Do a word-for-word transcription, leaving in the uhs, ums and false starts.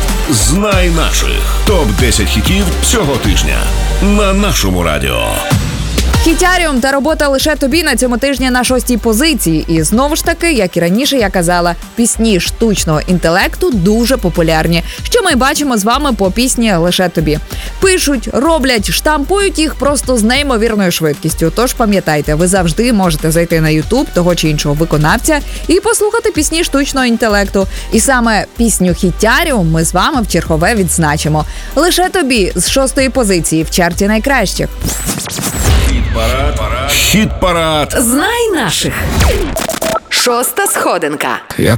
Знай наших. топ десять хітів цього тижня на нашому радіо. Хітяріум та робота «Лише тобі» на цьому тижні на шостій позиції. І знову ж таки, як і раніше я казала, пісні штучного інтелекту дуже популярні. Що ми бачимо з вами по пісні «Лише тобі». Пишуть, роблять, штампують їх просто з неймовірною швидкістю. Тож пам'ятайте, ви завжди можете зайти на Ютуб того чи іншого виконавця і послухати пісні штучного інтелекту. І саме пісню «Хітяріум» ми з вами в чергове відзначимо. «Лише тобі» з шостої позиції в чарті найкращих. Хіт-парад. Хіт-парад. Знай наших. Шоста сходинка. Я